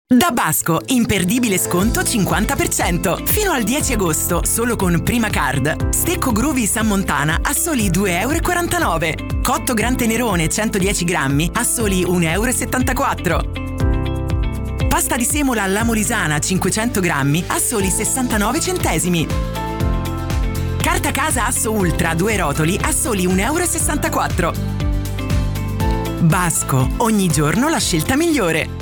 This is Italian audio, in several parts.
Da Basco, imperdibile sconto 50%. Fino al 10 agosto, solo con Prima Card. Stecco Gruvi San Montana a soli 2,49 €. Cotto Gran Tenerone 110 grammi a soli 1,74 €. Pasta di semola alla Molisana 500 grammi a soli 69 centesimi. Carta casa Asso Ultra 2 rotoli a soli 1,64 €. Basco, ogni giorno la scelta migliore.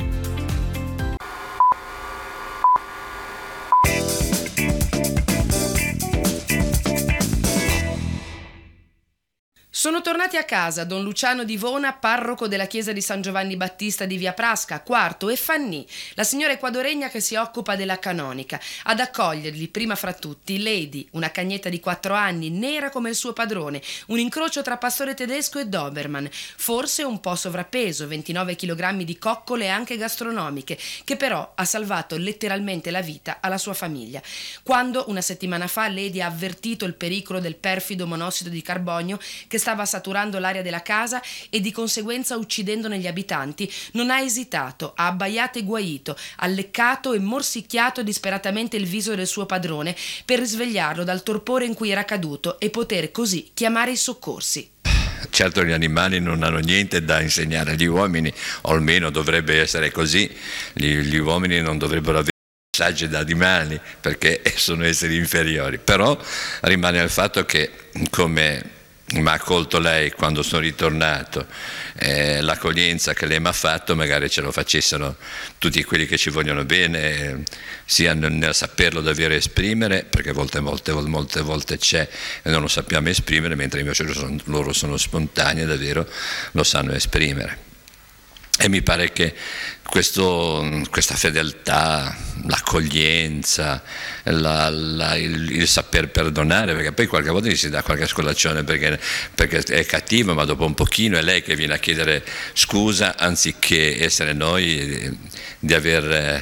Sono tornati a casa Don Luciano di Vona, parroco della chiesa di San Giovanni Battista di Via Prasca, Quarto, e Fanny, la signora ecuadoregna che si occupa della canonica. Ad accoglierli, prima fra tutti, Lady, una cagnetta di 4 anni, nera come il suo padrone, un incrocio tra pastore tedesco e Doberman, forse un po' sovrappeso, 29 kg di coccole anche gastronomiche, che però ha salvato letteralmente la vita alla sua famiglia. Quando, una settimana fa, Lady ha avvertito il pericolo del perfido monossido di carbonio che stava saturando l'aria della casa e di conseguenza uccidendone gli abitanti, non ha esitato, ha abbaiato e guaito, ha leccato e morsicchiato disperatamente il viso del suo padrone per risvegliarlo dal torpore in cui era caduto e poter così chiamare i soccorsi. Certo, gli animali non hanno niente da insegnare agli uomini, o almeno dovrebbe essere così. Gli uomini non dovrebbero avere messaggi da animali perché sono esseri inferiori, però rimane il fatto che, come mi ha accolto lei quando sono ritornato, l'accoglienza che lei mi ha fatto, magari ce lo facessero tutti quelli che ci vogliono bene, sia nel saperlo davvero esprimere, perché molte volte c'è e non lo sappiamo esprimere, mentre invece loro sono spontanei e davvero lo sanno esprimere. E mi pare che questa fedeltà, l'accoglienza, il saper perdonare, perché poi qualche volta gli si dà qualche scolaccione perché è cattivo, ma dopo un pochino è lei che viene a chiedere scusa anziché essere noi di averla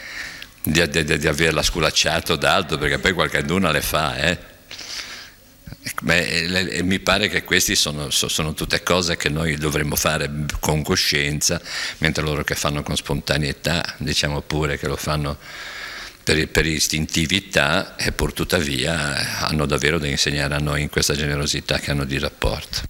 sculacciato d'altro, perché poi qualcuno le fa, mi pare che queste sono tutte cose che noi dovremmo fare con coscienza, mentre loro che fanno con spontaneità, diciamo pure che lo fanno per istintività, e pur tuttavia hanno davvero da insegnare a noi in questa generosità che hanno di rapporto.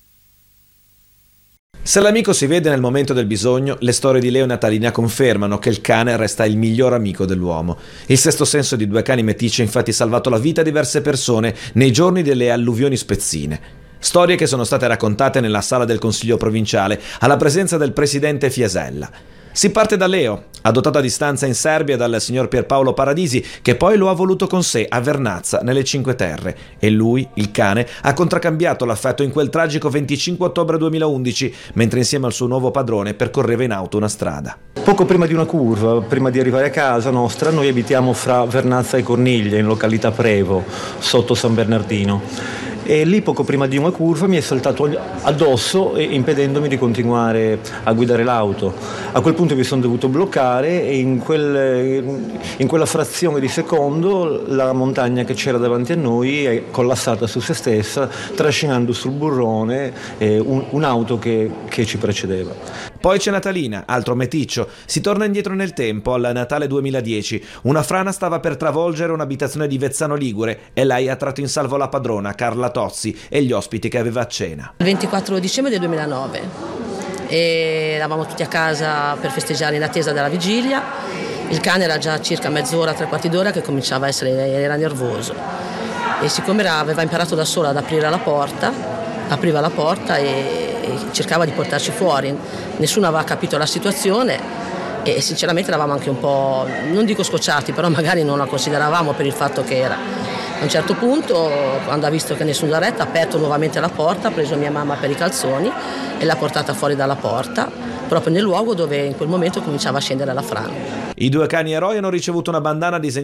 Se l'amico si vede nel momento del bisogno, le storie di Leo e Natalina confermano che il cane resta il miglior amico dell'uomo. Il sesto senso di 2 cani meticci ha infatti salvato la vita a diverse persone nei giorni delle alluvioni spezzine. Storie che sono state raccontate nella sala del Consiglio provinciale alla presenza del presidente Fiasella. Si parte da Leo, adottato a distanza in Serbia dal signor Pierpaolo Paradisi, che poi lo ha voluto con sé a Vernazza, nelle Cinque Terre, e lui, il cane, ha contraccambiato l'affetto in quel tragico 25 ottobre 2011, mentre insieme al suo nuovo padrone percorreva in auto una strada. Poco prima di una curva, prima di arrivare a casa nostra, noi abitiamo fra Vernazza e Corniglia, in località Prevo, sotto San Bernardino. E lì poco prima di una curva mi è saltato addosso, impedendomi di continuare a guidare l'auto. A quel punto mi sono dovuto bloccare e in quella frazione di secondo la montagna che c'era davanti a noi è collassata su se stessa, trascinando sul burrone un'auto che ci precedeva. Poi c'è Natalina, altro meticcio. Si torna indietro nel tempo, al Natale 2010. Una frana stava per travolgere un'abitazione di Vezzano Ligure e lei ha tratto in salvo la padrona, Carla Tozzi, e gli ospiti che aveva a cena. Il 24 dicembre del 2009 e eravamo tutti a casa per festeggiare in attesa della vigilia. Il cane era già circa mezz'ora, 3/4 d'ora che cominciava a era nervoso, e siccome aveva imparato da sola ad aprire la porta, apriva la porta e cercava di portarci fuori. Nessuno aveva capito la situazione e sinceramente eravamo anche un po', non dico scocciati, però magari non la consideravamo per il fatto che era. A un certo punto, quando ha visto che nessuno l'ha retta, ha aperto nuovamente la porta, ha preso mia mamma per i calzoni e l'ha portata fuori dalla porta, proprio nel luogo dove in quel momento cominciava a scendere la frana. I 2 cani eroi hanno ricevuto una bandana disegnata